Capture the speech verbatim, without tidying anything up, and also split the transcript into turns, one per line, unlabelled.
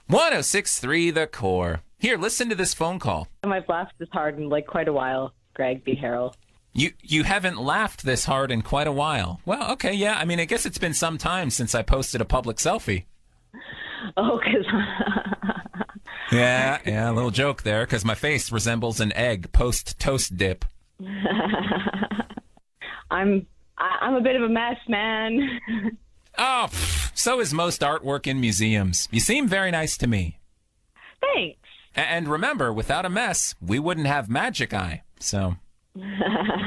one oh six point three The Core. Here, listen to this phone call.
I've laughed this hard in like quite a while, Greg B. Harrell.
You you haven't laughed this hard in quite a while. Well, okay, yeah. I mean, I guess it's been some time since I posted a public selfie.
Oh, because...
yeah, yeah, a little joke there, because my face resembles an egg post-toast dip.
I'm I, I'm a bit of a mess, man.
Oh, pff, so is most artwork in museums. You seem very nice to me.
Thanks.
A- and remember, without a mess, we wouldn't have Magic Eye, so...